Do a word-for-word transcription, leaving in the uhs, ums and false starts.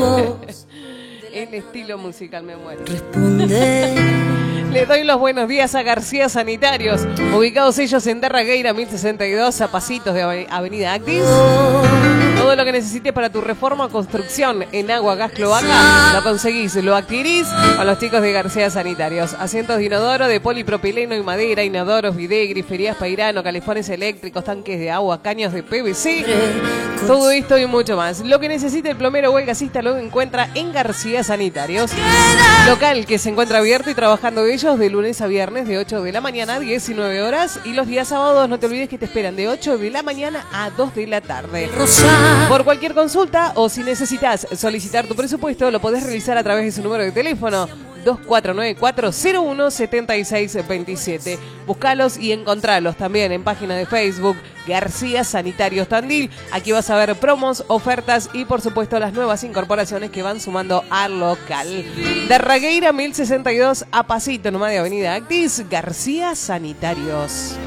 voz. El estilo musical me muere. Responde. Le doy los buenos días a García Sanitarios, ubicados ellos en Darragueira mil sesenta y dos, a pasitos de Avenida Actis. Todo lo que necesites para tu reforma o construcción en agua, gas, cloaca, lo conseguís, lo adquirís con los chicos de García Sanitarios. Asientos de inodoro de polipropileno y madera, inodoros, bidet, griferías Pairano, calefones eléctricos, tanques de agua, caños de P V C. Todo esto y mucho más. Lo que necesite el plomero o el gasista lo encuentra en García Sanitarios. Local que se encuentra abierto y trabajando ellos de lunes a viernes de ocho de la mañana a diecinueve horas. Y los días sábados no te olvides que te esperan de ocho de la mañana a dos de la tarde. Por cualquier consulta o si necesitas solicitar tu presupuesto, lo podés realizar a través de su número de teléfono dos cuatro nueve cuatro cero uno siete seis dos siete. Búscalos y encontralos también en página de Facebook García Sanitarios Tandil. Aquí vas a ver promos, ofertas y por supuesto las nuevas incorporaciones que van sumando al local. Darragueira mil sesenta y dos, a pasito nomás de Avenida Actis, García Sanitarios.